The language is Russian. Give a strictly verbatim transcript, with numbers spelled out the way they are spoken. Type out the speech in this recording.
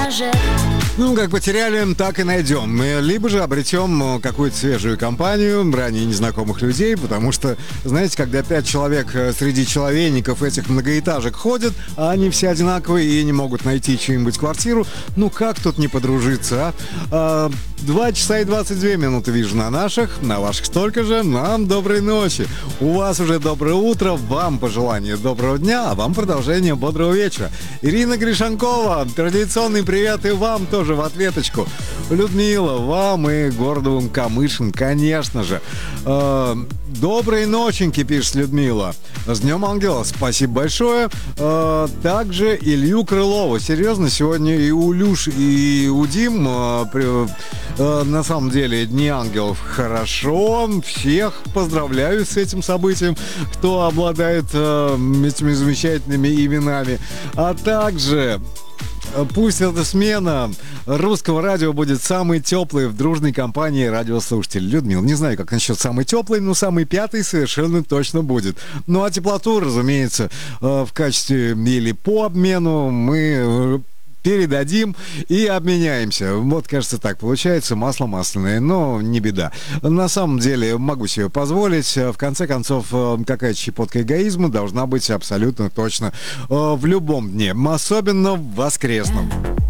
пляже. Ну, как потеряли, так и найдем. Мы либо же обретем какую-то свежую компанию ранее незнакомых людей, потому что, знаете, когда пять человек среди человейников этих многоэтажек ходят, а они все одинаковые и не могут найти чью-нибудь квартиру, ну как тут не подружиться, а? а Два часа и двадцать две минуты вижу на наших, на ваших столько же. Нам доброй ночи. У вас уже доброе утро, вам пожелание доброго дня, а вам продолжение бодрого вечера. Ирина Гришанкова, традиционный привет и вам тоже в ответочку. Людмила, вам и Гордовым Камышин, конечно же. Э, доброй ноченьки, пишет Людмила. С Днем Ангела, спасибо большое. Э, также Илью Крылова. Серьезно, сегодня и у Люш, и у Дим э, при, э, на самом деле Дни Ангелов. Хорошо, всех поздравляю с этим событием, кто обладает э, этими замечательными именами. А также... Пусть эта смена русского радио будет самой теплой в дружной компании радиослушателей. Людмила, не знаю, как насчет самой теплой, но самый пятый совершенно точно будет. Ну а теплоту, разумеется, в качестве или по обмену мы передадим и обменяемся. Вот, кажется, так получается. Масло масляное, но не беда. На самом деле, могу себе позволить. В конце концов, какая-то щепотка эгоизма должна быть абсолютно точно в любом дне, особенно в воскресном.